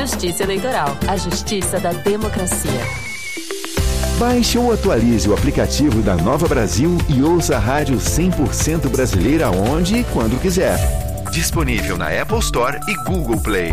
Justiça Eleitoral, a justiça da democracia. Baixe ou atualize o aplicativo da Nova Brasil e ouça a rádio 100% brasileira onde e quando quiser. Disponível na Apple Store e Google Play.